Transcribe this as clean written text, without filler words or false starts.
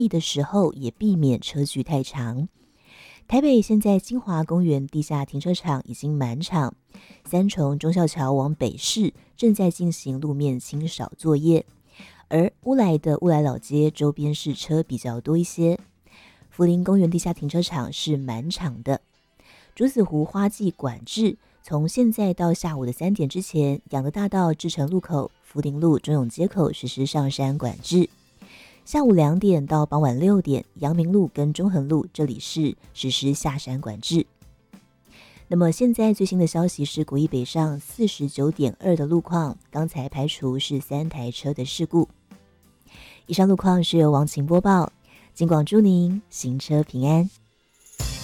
意的时候也避免车距太长。台北现在金华公园地下停车场已经满场，三重忠孝桥往北市正在进行路面清扫作业，而乌来的乌来老街周边市车比较多一些。福林公园地下停车场是满场的。竹子湖花季管制从现在到下午的3点之前，养德大道至诚路口、福林路、中永街口实施上山管制。下午2点到傍晚6点，阳明路跟中横路这里是实施下山管制。那么现在最新的消息是国一北上 49.2 的路况，刚才排除是3台车的事故。以上路况是由王晴播报，金广祝您行车平安。